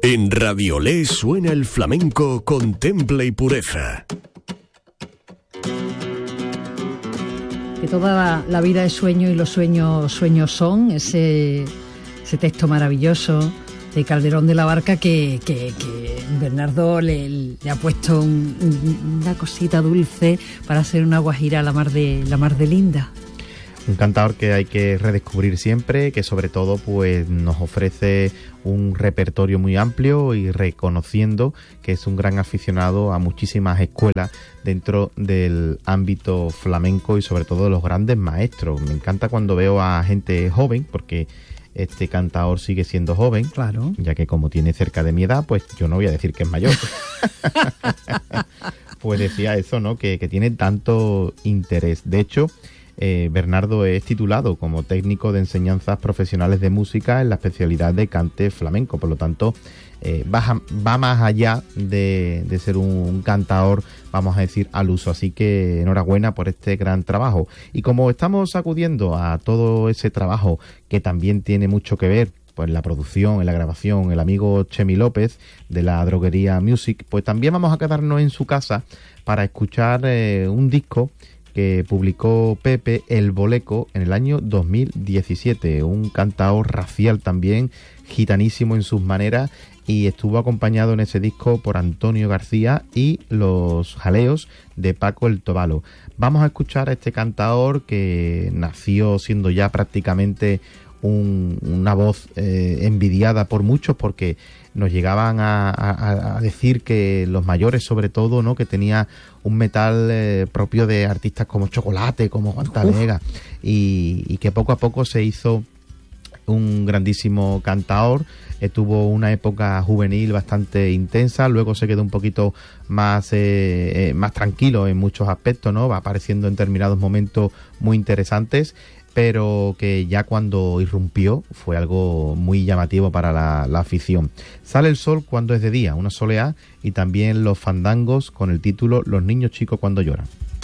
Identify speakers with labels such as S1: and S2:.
S1: En Raviolé suena el flamenco con temple y pureza.
S2: Que toda la vida es sueño y los sueños son. Ese texto maravilloso de Calderón de la Barca que Bernardo le ha puesto una cosita dulce para hacer una guajira a la mar de linda.
S3: Un cantador que hay que redescubrir siempre, que sobre todo pues nos ofrece un repertorio muy amplio y reconociendo que es un gran aficionado a muchísimas escuelas dentro del ámbito flamenco y sobre todo de los grandes maestros. Me encanta cuando veo a gente joven, porque este cantador sigue siendo joven, claro, ya que como tiene cerca de mi edad, pues yo no voy a decir que es mayor. Pues decía eso, ¿no? Que tiene tanto interés. De hecho, Bernardo es titulado como técnico de enseñanzas profesionales de música en la especialidad de cante flamenco, por lo tanto va más allá de ser un cantador, vamos a decir, al uso. Así que enhorabuena por este gran trabajo. Y como estamos acudiendo a todo ese trabajo que también tiene mucho que ver pues la producción, en la grabación, el amigo Chemi López de la Droguería Music, pues también vamos a quedarnos en su casa para escuchar un disco que publicó Pepe el Boleco en el año 2017, un cantador racial también, gitanísimo en sus maneras, y estuvo acompañado en ese disco por Antonio García y los jaleos de Paco el Tobalo. Vamos a escuchar a este cantador que nació siendo ya prácticamente una voz envidiada por muchos, porque nos llegaban a decir que los mayores, sobre todo, ¿no?, que tenía un metal propio de artistas como Chocolate, como Juan Talega, y que poco a poco se hizo un grandísimo cantador. Tuvo una época juvenil bastante intensa, luego se quedó un poquito más tranquilo en muchos aspectos, ¿no? Va apareciendo en determinados momentos muy interesantes, pero que ya cuando irrumpió fue algo muy llamativo para la afición. Sale el sol cuando es de día, una soleá, y también los fandangos con el título Los niños chicos cuando lloran.